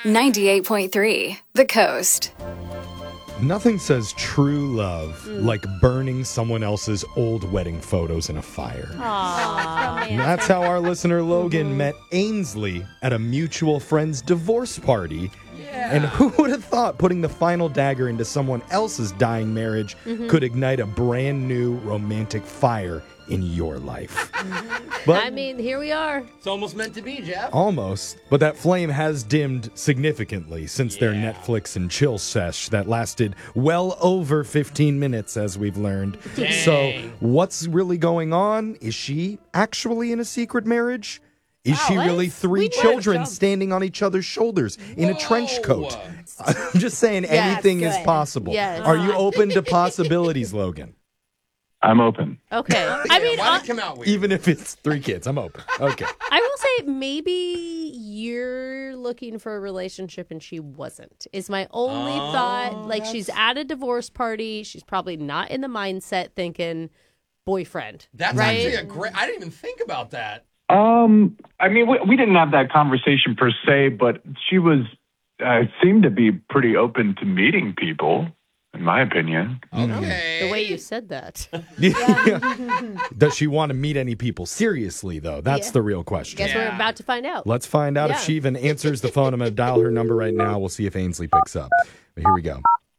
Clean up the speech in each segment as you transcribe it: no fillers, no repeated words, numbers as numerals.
98.3 The Coast. Nothing says true love like burning someone else's old wedding photos in a fire. And that's how our listener Logan met Ainsley at a mutual friend's divorce party. And who would have thought putting the final dagger into someone else's dying marriage could ignite a brand new romantic fire in your life? But I mean, here we are. It's almost meant to be, Jeff. almost. But that flame has dimmed significantly since their Netflix and chill sesh that lasted well over 15 minutes, as we've learned. Dang. So what's really going on? Is she actually in a secret marriage? Is she really three children standing on each other's shoulders in a trench coat? I'm just saying anything is possible. Yes. Are you open to possibilities, Logan? I'm open. Okay. I mean, Why did it come out weird? Even if it's 3 kids, I'm open. Okay. I will say maybe you're looking for a relationship and she wasn't, is my only thought. Like, she's at a divorce party. She's probably not in the mindset thinking boyfriend. That's right? actually a great... I didn't even think about that. I mean, we didn't have that conversation per se, but she was seemed to be pretty open to meeting people, in my opinion. Okay. The way you said that. Does she want to meet any people seriously, though? That's the real question. Guess we're about to find out. Let's find out if she even answers the phone. I'm going to dial her number right now. We'll see if Ainsley picks up. But here we go.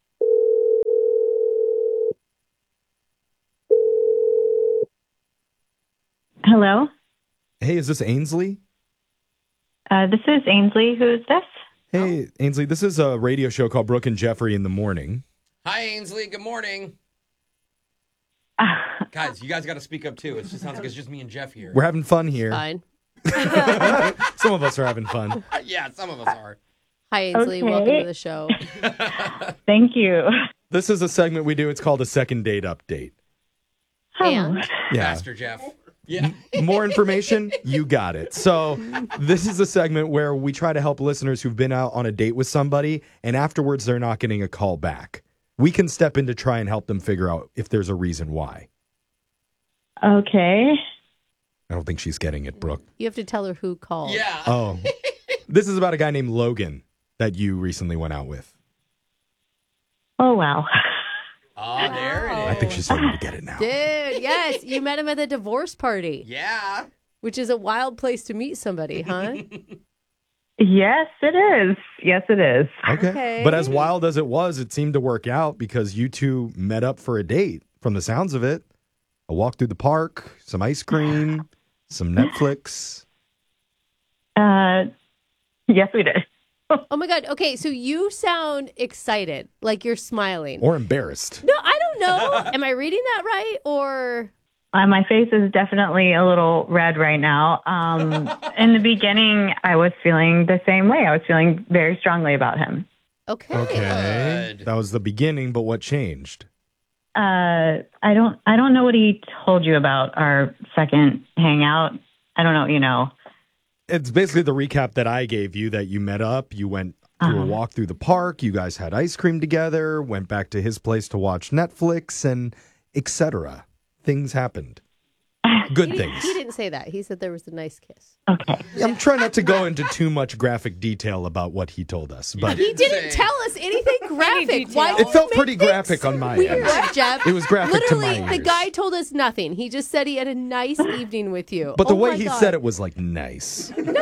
Hello, Hey, is this Ainsley? this is Ainsley. Who's this? Hey, Ainsley, this is a radio show called Brooke and Jeffrey in the Morning. Hi, Ainsley. Good morning. Guys, you guys got to speak up, too. It just sounds like it's just me and Jeff here. We're having fun here. Fine. Some of us are having fun. Yeah, some of us are. Hi, Ainsley. Okay. Welcome to the show. Thank you. This is a segment we do. It's called a second date update. And Yeah. Faster, Jeff. Yeah. More information? You got it. So this is a segment where we try to help listeners who've been out on a date with somebody and afterwards they're not getting a call back. We can step in to try and help them figure out if there's a reason why. Okay. I don't think she's getting it, Brooke. you have to tell her who called. Yeah. Oh. This is about a guy named Logan that you recently went out with. Oh, wow. Oh, there it is. I think she's starting to get it now. Dude, yes. You met him at the divorce party, Yeah. which is a wild place to meet somebody, huh? Yes, it is. Yes, it is. Okay. But as wild as it was, it seemed to work out because you two met up for a date from the sounds of it. A walk through the park, some ice cream, some Netflix. Yes, we did. Oh, my God. Okay, so you sound excited, like you're smiling. Or embarrassed. No, I don't know. Am I reading that right? Or... My face is definitely a little red right now. In the beginning, I was feeling the same way. I was feeling very strongly about him. Okay. Okay. Good. That was the beginning, but what changed? I don't know what he told you about our second hangout. I don't know, It's basically the recap that I gave you that you met up, you went through a walk through the park, you guys had ice cream together, went back to his place to watch Netflix, and etc. Things happened. Good things. He didn't say that. He said there was a nice kiss. Okay. I'm trying not to go into too much graphic detail about what he told us, but He didn't tell us anything graphic. Why it felt pretty graphic on my weird, end. Jeff? It was graphic to my Literally, the ears. guy told us nothing. He just said he had a nice evening with you. But the Oh way my he God. said it was like nice. Dude.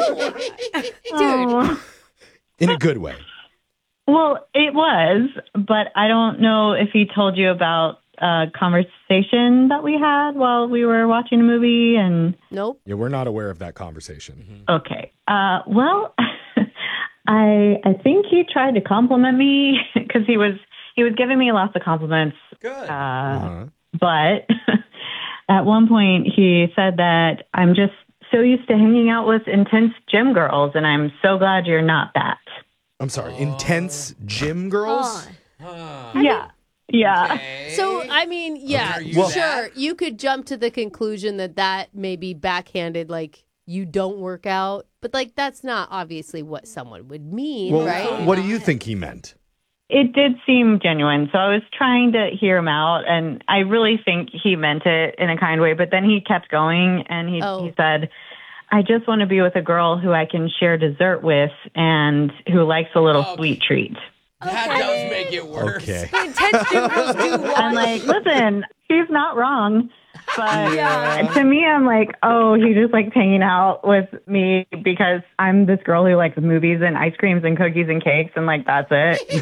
In a good way. Well, it was, but I don't know if he told you about a conversation that we had while we were watching a movie. And Nope. Yeah, we're not aware of that conversation. okay, well, I think he tried to compliment me because he was giving me lots of compliments. Good. Uh-huh. But at one point he said that I'm just so used to hanging out with intense gym girls, and I'm so glad you're not that. I'm sorry, intense gym girls? Yeah. Okay. So, I mean, yeah, Are you sure. that? You could jump to the conclusion that may be backhanded, like you don't work out. But, like, that's not obviously what someone would mean, Well, right? what do you think he meant? It did seem genuine, so I was trying to hear him out, and I really think he meant it in a kind way. But then he kept going, and he said, I just want to be with a girl who I can share dessert with and who likes a little sweet treat. That does make it worse. Okay. Intense girls do I'm like, listen, she's not wrong. But to me, I'm like, oh, he just likes hanging out with me because I'm this girl who likes movies and ice creams and cookies and cakes, and like that's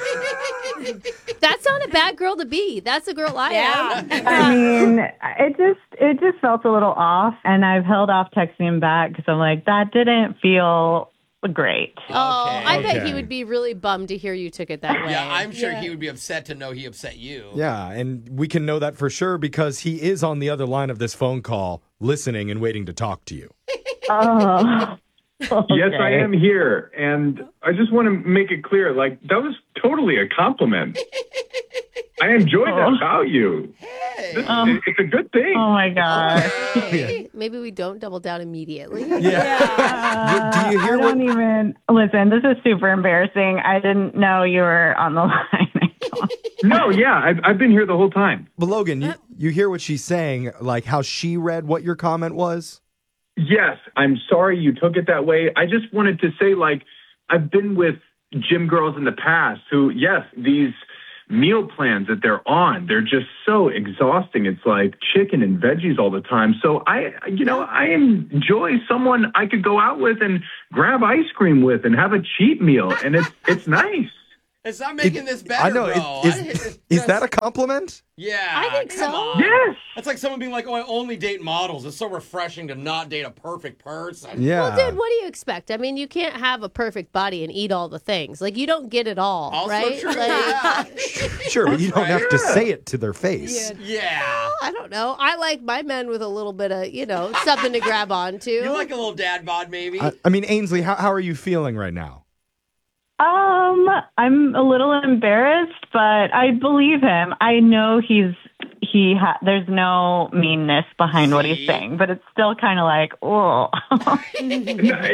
it. That's not a bad girl to be. That's a girl I am. I mean, it just felt a little off, and I've held off texting him back because I'm like, that didn't feel great. Oh, I bet Okay. he would be really bummed to hear you took it that way. Yeah, I'm sure he would be upset to know he upset you. Yeah, and we can know that for sure because he is on the other line of this phone call, listening and waiting to talk to you. Oh. Yes, I Okay. am here. And I just want to make it clear, like, that was totally a compliment. I enjoyed that about you. It's a good thing. Oh my god. Maybe we don't double down immediately. Yeah. Do you hear I what? don't even listen. This is super embarrassing. I didn't know you were on the line. No, yeah, I've been here the whole time. But Logan, you hear what she's saying, like how she read what your comment was? Yes, I'm sorry you took it that way. I just wanted to say, like, I've been with gym girls in the past who, yes, these meal plans that they're on, they're just so exhausting. It's like chicken and veggies all the time. So I enjoy someone I could go out with and grab ice cream with and have a cheat meal. And it's nice. It's not making this better, I know. bro. Is that a compliment? Yeah. I think come so. on. Yes. That's like someone being like, oh, I only date models. It's so refreshing to not date a perfect person. Yeah. Well, dude, what do you expect? I mean, you can't have a perfect body and eat all the things. Like, you don't get it all, Also right? true. Like, Yeah. Sure, but you don't right. have to say it to their face. Yeah. I don't know. I like my men with a little bit of, something to grab onto. You like a little dad bod, maybe? I mean, Ainsley, how are you feeling right now? I'm a little embarrassed, but I believe him. I know there's no meanness behind what See? he's saying, but it's still kind of like, oh. And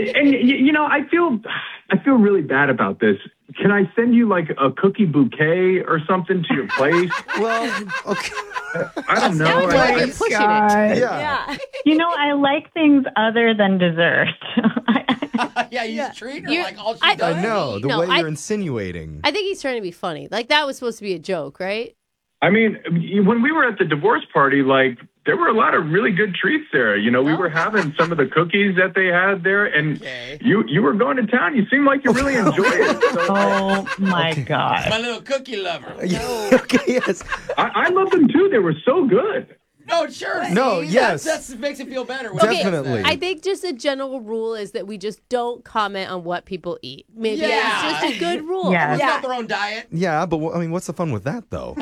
I feel really bad about this. Can I send you like a cookie bouquet or something to your place? Well, okay. I don't know. Sounds like you're pushing it. Yeah. I like things other than dessert. Yeah, you treat her You- like all she I- does. I know, the No, way you're insinuating. I think he's trying to be funny. Like, that was supposed to be a joke, right? I mean, when we were at the divorce party, like, there were a lot of really good treats there. We were having some of the cookies that they had there, and Okay. you were going to town. You seemed like you really enjoyed it. So Oh my God. My little cookie lover. Okay, yes. I loved them too. They were so good. No, sure. No, see? yes. That's makes it feel better. when he says Definitely. that. I think just a general rule is that we just don't comment on what people eat. Maybe Yeah. it's just a good rule. Yeah. Everyone's got their own diet. Yeah, but I mean, what's the fun with that, though?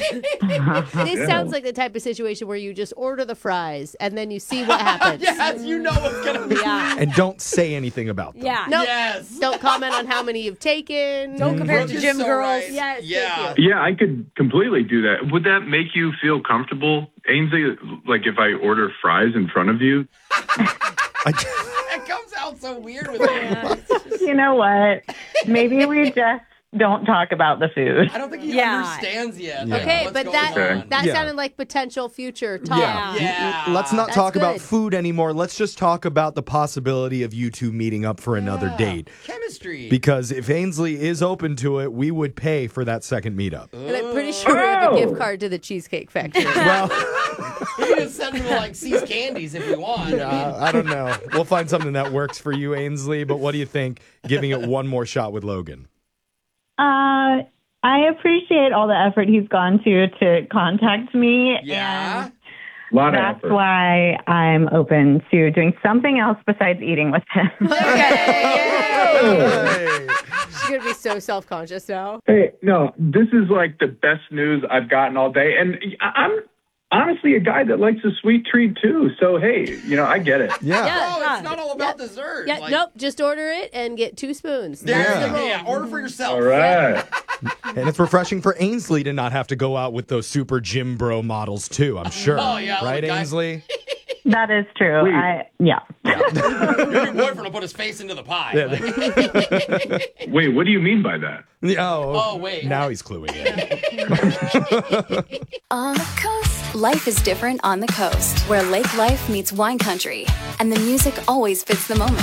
This sounds like the type of situation where you just order the fries and then you see what happens. Yes, you know what's gonna be. Yeah. And don't say anything about them. Yeah. Nope. Yes. Don't comment on how many you've taken. Don't compare it Brooke to is gym so girls. right. Yes, Yeah. thank you. Yeah, I could completely do that. Would that make you feel comfortable, Ainsley? Like if I order fries in front of you? It comes out so weird with him. You know what? Maybe we just don't talk about the food. I don't think he Yeah. understands yet. Yeah. Okay, what's but going that on. that Yeah. sounded like potential future talk. Yeah. Yeah. Let's not That's talk about good. food anymore. Let's just talk about the possibility of you two meeting up for another date. Chemistry. Because if Ainsley is open to it, we would pay for that second meetup. And I'm pretty sure we have a Oh. gift card to the Cheesecake Factory. Well, We can just send him to like C's Candies if we want. I don't know. We'll find something that works for you, Ainsley. But what do you think? Giving it one more shot with Logan. I appreciate all the effort he's gone to contact me. Yeah. And A lot of that's effort. why I'm open to doing something else besides eating with him. Hey. She's gonna be so self-conscious now. Hey, no, this is like the best news I've gotten all day. And I'm honestly a guy that likes a sweet treat too. So, hey, I get it. Yeah. Oh, it's not all about dessert. Yeah, Like, nope. Just order it and get 2 spoons. There's That's Yeah. the the rule. yeah, order for yourself. All right. And it's refreshing for Ainsley to not have to go out with those super gym bro models too, I'm sure. Oh, yeah, Right, the guy- Ainsley? That is true. Wait. Yeah. Your boyfriend will put his face into the pie. Yeah. Like, Wait, what do you mean by that? Oh, Oh, wait. Now he's cluing in. On the coast Life is different on the coast, where lake life meets wine country, and the music always fits the moment.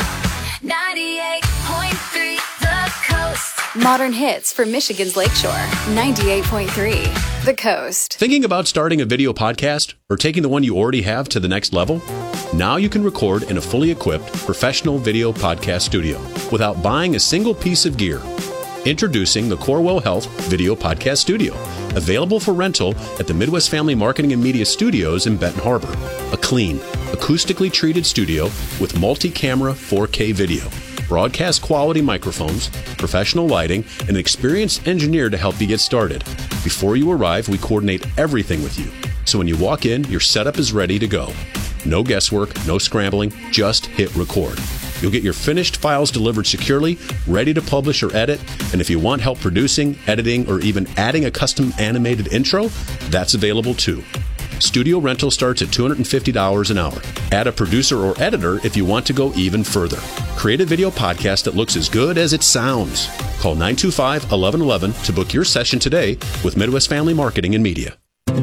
98.3 The Coast. Modern hits for Michigan's Lakeshore. 98.3 The Coast. Thinking about starting a video podcast or taking the one you already have to the next level? Now you can record in a fully equipped professional video podcast studio without buying a single piece of gear. Introducing the Corewell Health Video Podcast Studio, available for rental at the Midwest Family Marketing and Media Studios in Benton Harbor. A clean, acoustically treated studio with multi-camera 4K video, broadcast quality microphones, professional lighting, and an experienced engineer to help you get started. Before you arrive, we coordinate everything with you. So when you walk in, your setup is ready to go. No guesswork, no scrambling, just hit record. You'll get your finished files delivered securely, ready to publish or edit, and if you want help producing, editing, or even adding a custom animated intro, that's available too. Studio rental starts at $250 an hour. Add a producer or editor if you want to go even further. Create a video podcast that looks as good as it sounds. Call 925-1111 to book your session today with Midwest Family Marketing and Media.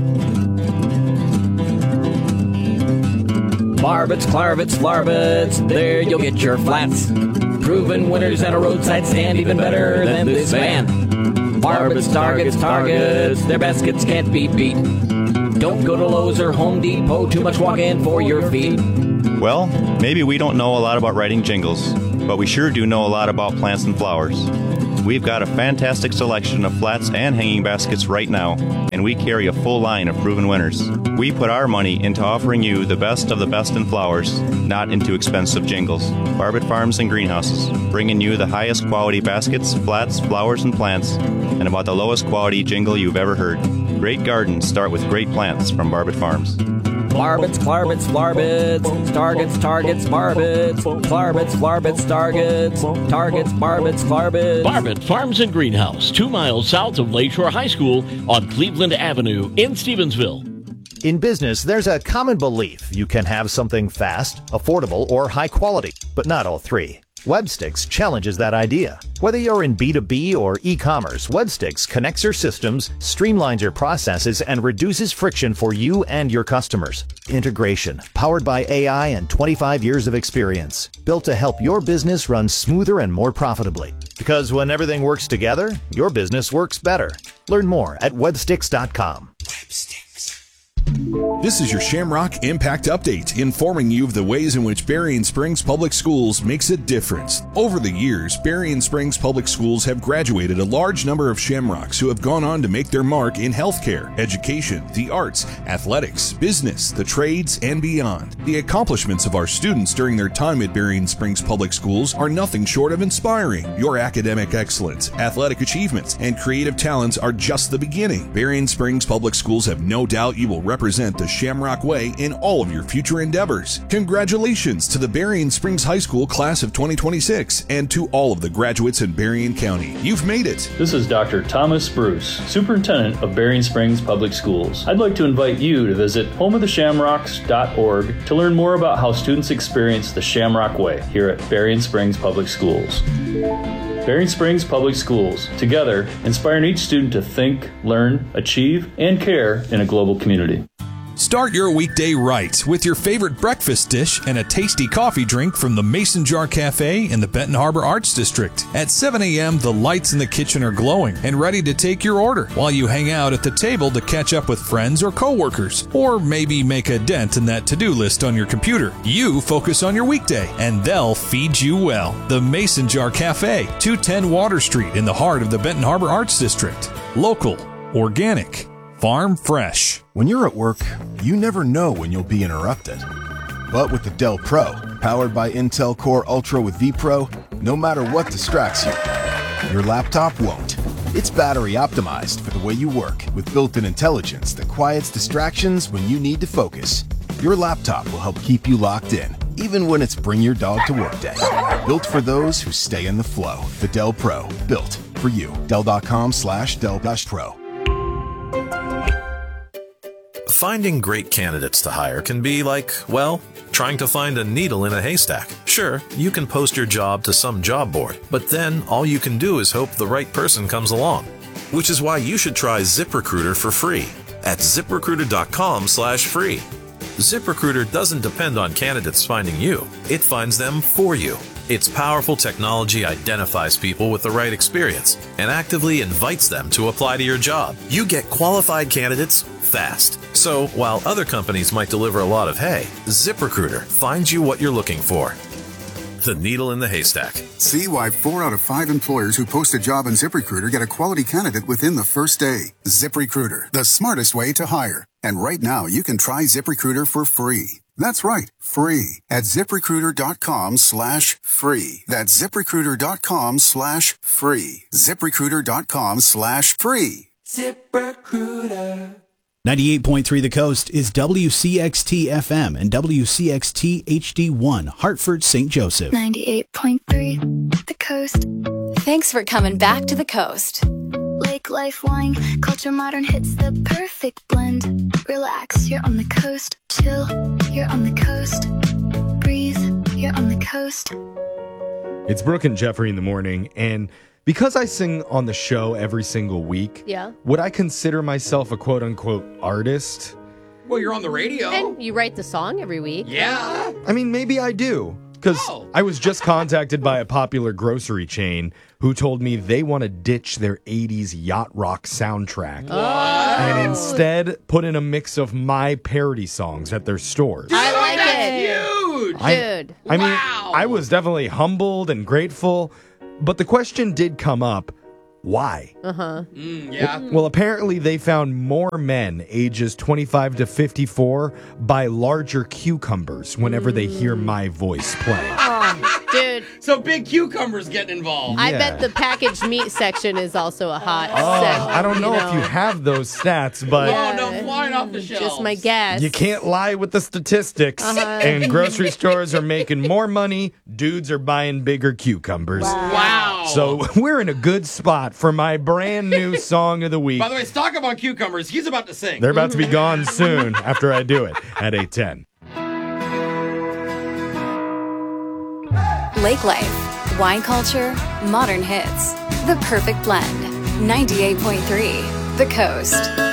Barbets, Clarvets, Flarvets, there you'll get your flats. Proven winners at a roadside stand, even better than this van. Barbets, Targets, their baskets can't be beat. Don't go to Lowe's or Home Depot, too much walk-in for your feet. Well, maybe we don't know a lot about writing jingles, but we sure do know a lot about plants and flowers. We've got a fantastic selection of flats and hanging baskets right now, and we carry a full line of proven winners. We put our money into offering you the best of the best in flowers, not into expensive jingles. Barbet Farms and Greenhouses, bringing you the highest quality baskets, flats, flowers, and plants, and about the lowest quality jingle you've ever heard. Great gardens start with great plants from Barbet Farms. Barbets, Clarvets, Flarvets, Targets, Barbets, Clarvets, Flarvets, Targets, Barbets, Flarvets. Barbet Farms and Greenhouse, 2 miles south of Lakeshore High School on Cleveland Avenue in Stevensville. In business, there's a common belief you can have something fast, affordable, or high quality, but not all three. Webstix challenges that idea. Whether you're in B2B or e-commerce, Webstix connects your systems, streamlines your processes, and reduces friction for you and your customers. Integration, powered by AI and 25 years of experience, built to help your business run smoother and more profitably. Because when everything works together, your business works better. Learn more at webstix.com. This is your Shamrock Impact Update, informing you of the ways in which Berrien Springs Public Schools makes a difference. Over the years, Berrien Springs Public Schools have graduated a large number of Shamrocks who have gone on to make their mark in healthcare, education, the arts, athletics, business, the trades, and beyond. The accomplishments of our students during their time at Berrien Springs Public Schools are nothing short of inspiring. Your academic excellence, athletic achievements, and creative talents are just the beginning. Berrien Springs Public Schools have no doubt you will represent the Shamrock Way in all of your future endeavors. Congratulations to the Berrien Springs High School class of 2026 and to all of the graduates in Berrien County. You've made it. This is Dr. Thomas Bruce, Superintendent of Berrien Springs Public Schools. I'd like to invite you to visit homeoftheshamrocks.org to learn more about how students experience the Shamrock Way here at Berrien Springs Public Schools. Berrien Springs Public Schools, together, inspiring each student to think, learn, achieve, and care in a global community. Start your weekday right with your favorite breakfast dish and a tasty coffee drink from the Mason Jar Cafe in the Benton Harbor Arts District. At 7 a.m., the lights in the kitchen are glowing and ready to take your order while you hang out at the table to catch up with friends or coworkers, or maybe make a dent in that to-do list on your computer. You focus on your weekday, and they'll feed you well. The Mason Jar Cafe, 210 Water Street in the heart of the Benton Harbor Arts District. Local, organic, farm fresh. When you're at work, you never know when you'll be interrupted. But with the Dell Pro, powered by Intel Core Ultra with vPro, no matter what distracts you, your laptop won't. It's battery optimized for the way you work with built-in intelligence that quiets distractions when you need to focus. Your laptop will help keep you locked in, even when it's bring your dog to work day. Built for those who stay in the flow. The Dell Pro, built for you. Dell.com/Dell-Pro. Finding great candidates to hire can be like, well, trying to find a needle in a haystack. Sure, you can post your job to some job board, but then all you can do is hope the right person comes along. Which is why you should try ZipRecruiter for free. at ZipRecruiter.com/free. ZipRecruiter doesn't depend on candidates finding you. It finds them for you. Its powerful technology identifies people with the right experience and actively invites them to apply to your job. You get qualified candidates fast. So while other companies might deliver a lot of hay, ZipRecruiter finds you what you're looking for. The needle in the haystack. See why 4 out of 5 employers who post a job on ZipRecruiter get a quality candidate within the first day. ZipRecruiter, the smartest way to hire. And right now, you can try ZipRecruiter for free. That's right, free at ZipRecruiter.com/free. That's ZipRecruiter.com/free. ZipRecruiter.com/free. ZipRecruiter. 98.3 The Coast is WCXT FM and WCXT HD1, Hartford, St. Joseph. 98.3 The Coast. Thanks for coming back to The Coast. Lake life, wine, culture, modern hits, the perfect blend. Relax, you're on the coast. Chill, you're on the coast. Breathe, you're on the coast. It's Brooke and Jeffrey in the morning, and because I sing on the show every single week, would I consider myself a quote-unquote artist? Well, you're on the radio. And you write the song every week. Yeah. I mean, maybe I do. Because I was just contacted by a popular grocery chain who told me they want to ditch their 80s yacht rock soundtrack and instead put in a mix of my parody songs at their stores. I like it. Huge. Dude. I mean, I was definitely humbled and grateful, but the question did come up, why? Yeah. Well, apparently they found more men ages 25 to 54 buy larger cucumbers whenever they hear my voice play. Dude. So big cucumbers getting involved. I bet the packaged meat section is also a hot section. I don't know if you have those stats, but Oh, no, flying off the shelves. Just my guess. you can't lie with the statistics. And grocery stores are making more money. Dudes are buying bigger cucumbers. Wow. So we're in a good spot for my brand new song of the week. By the way, stock up on cucumbers. He's about to sing. They're about to be gone soon after I do it at 8:10. Lake life, wine culture, modern hits. The perfect blend. 98.3 The Coast.